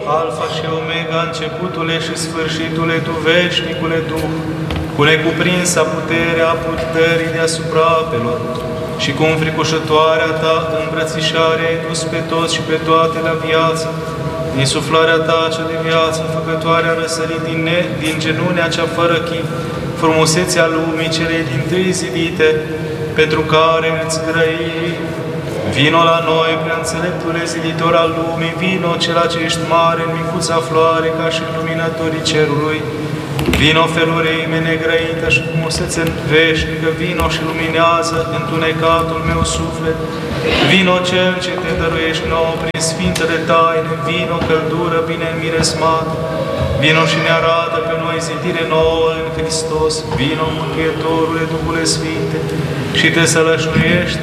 Alfa și Omega, începutule și sfârșitule, Tu veșnicule Duh, cu necuprinsa puterea purtării deasupra apelor, și cu înfricoșătoarea Ta îmbrățișare ai dus pe toți și pe toate la viață, din suflarea Ta cea de viață făcătoare a răsărit din genunea cea fără chip, frumusețea lumii celei dintâi zidite, pentru care îți grăi. Vino la noi, prea înțeleptule ziditor al lumii, vino cela ce ești mare în micuța floare, ca și luminătorii cerului. Vino felureime negrăită și frumusețe veșnică, vino și luminează întunecatul meu suflet. Vino Cel ce te dăruiești nouă prin sfintele taine, vino căldură bine înmiresmat. Vino și ne arată pe noi zidire nouă în Hristos, vino Mântuietorule, Duhule Sfinte, și te sălășluiește